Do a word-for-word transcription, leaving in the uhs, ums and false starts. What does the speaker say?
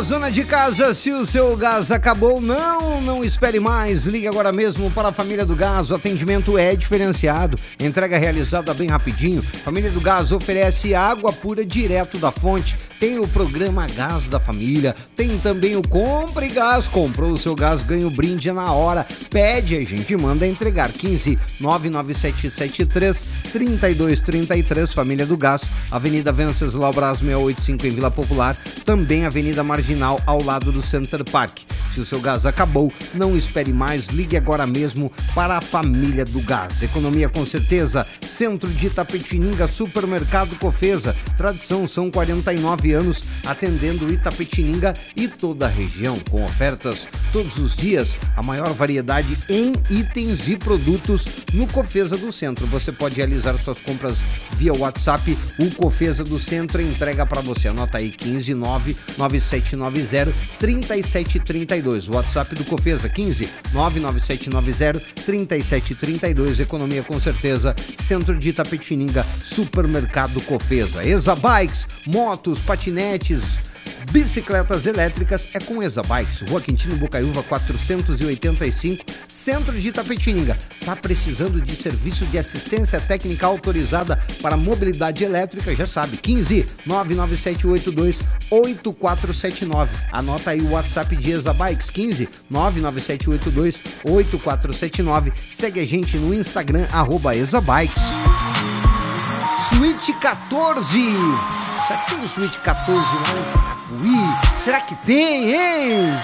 Gás, dona de casa, se o seu gás acabou, não, não espere mais, ligue agora mesmo para a Família do Gás, o atendimento é diferenciado, entrega realizada bem rapidinho. Família do Gás oferece água pura direto da fonte, tem o programa Gás da Família, tem também o Compre Gás, comprou o seu gás, ganha o brinde na hora, pede, a gente manda entregar. Quinze nove nove sete sete três três dois três três, Família do Gás, Avenida Venceslau Braz seiscentos e oitenta e cinco em Vila Popular, também Avenida Marginal ao lado do Center Park. Se o seu gás acabou, não espere mais, ligue agora mesmo para a Família do Gás. Economia com certeza, Centro de Itapetininga, Supermercado Cofesa, tradição são quarenta e nove anos, atendendo Itapetininga e toda a região, com ofertas todos os dias, a maior variedade em itens e produtos no Cofesa do Centro. Você pode realizar suas compras via WhatsApp, o Cofesa do Centro entrega para você. Anota aí, quinze nove nove sete nove zero três sete três dois, o WhatsApp do Cofesa, quinze nove nove sete nove zero três sete três dois, economia com certeza, Centro de Itapetininga, Supermercado Cofesa. Exa Bikes, motos, patinetes, bicicletas elétricas é com Exa Bikes, Rua Quintino Bocaiúva quatrocentos e oitenta e cinco, Centro de Itapetininga. Tá precisando de serviço de assistência técnica autorizada para mobilidade elétrica? Já sabe, quinze nove nove sete oito dois oito quatro sete nove. Anota aí o WhatsApp de Exa Bikes, quinze nove nove sete oito dois oito quatro sete nove. Segue a gente no Instagram, arroba Exa Bikes. Suíte quatorze. Será que tem o Suíte quatorze lá em Sapuí? Será que tem, hein?